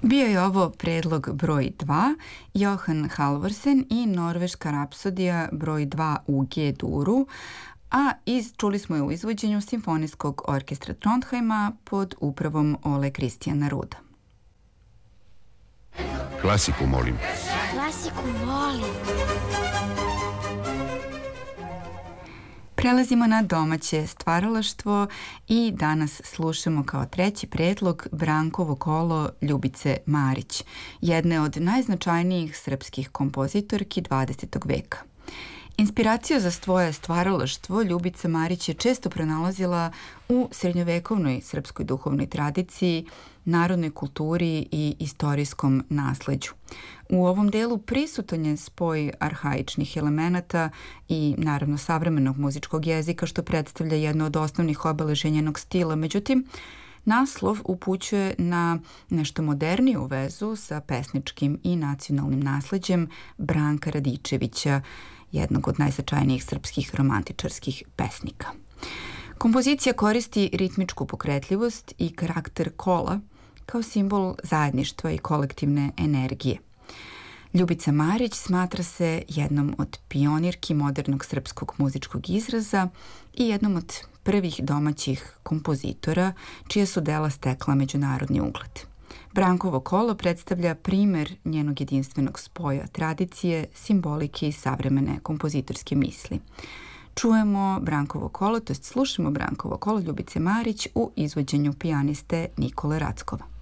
Bio je ovo predlog broj 2, Johan Halvorsen i Norveška rapsodija broj 2 u G-duru, a čuli smo je u izvođenju Simfonijskog orkestra Trondheima pod upravom Ole Kristijana Ruda. Klasiku molim. Klasiku volim. Prelazimo na domaće stvaralaštvo i danas slušamo kao treći predlog Brankovo kolo Ljubice Marić, jedne od najznačajnijih srpskih kompozitorki 20. veka. Inspiraciju za svoje stvaralaštvo Ljubica Marić je često pronalazila u srednjovekovnoj srpskoj duhovnoj tradiciji, narodnoj kulturi i istorijskom nasleđu. U ovom delu prisutan je spoj arhaičnih elemenata i naravno savremenog muzičkog jezika, što predstavlja jedno od osnovnih obeležja njenog stila. Međutim, naslov upućuje na nešto moderniju vezu sa pesničkim i nacionalnim nasleđem Branka Radičevića, jednog od najznačajnijih srpskih romantičarskih pesnika. Kompozicija koristi ritmičku pokretljivost i karakter kola kao simbol zajedništva i kolektivne energije. Ljubica Marić smatra se jednom od pionirki modernog srpskog muzičkog izraza i jednom od prvih domaćih kompozitora čija su dela stekla međunarodni ugled. Brankovo kolo predstavlja primer njenog jedinstvenog spoja tradicije, simbolike i savremene kompozitorske misli. Čujemo Brankovo kolo, slušamo Brankovo kolo Ljubice Marić u izvođenju pijaniste Nikole Rackova.